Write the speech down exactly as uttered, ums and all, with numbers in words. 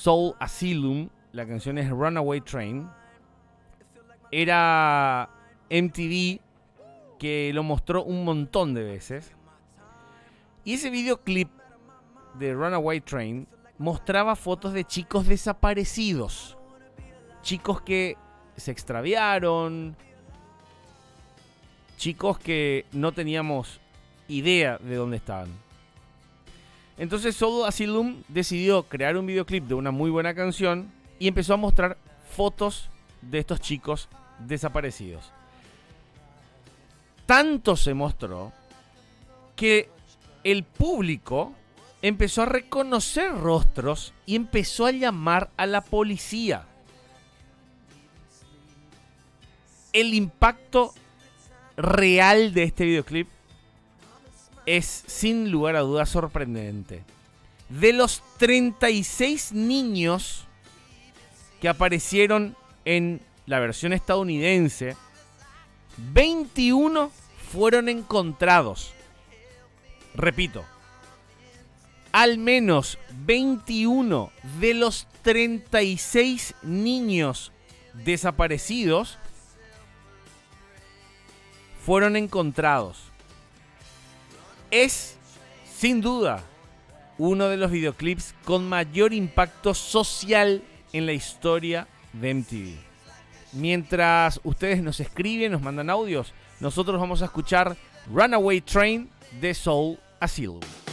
Soul Asylum, la canción es Runaway Train. Era M T V que lo mostró un montón de veces. Y ese videoclip de Runaway Train mostraba fotos de chicos desaparecidos. Chicos que se extraviaron. Chicos que no teníamos idea de dónde estaban. Entonces Soul Asylum decidió crear un videoclip de una muy buena canción y empezó a mostrar fotos de estos chicos desaparecidos. Tanto se mostró que el público empezó a reconocer rostros y empezó a llamar a la policía. El impacto real de este videoclip es sin lugar a dudas sorprendente. De los treinta y seis niños que aparecieron en la versión estadounidense, veintiuno fueron encontrados. Repito, al menos veintiuno de los treinta y seis niños desaparecidos fueron encontrados. Es, sin duda, uno de los videoclips con mayor impacto social en la historia de M T V. Mientras ustedes nos escriben, nos mandan audios, nosotros vamos a escuchar Runaway Train de Soul Asylum.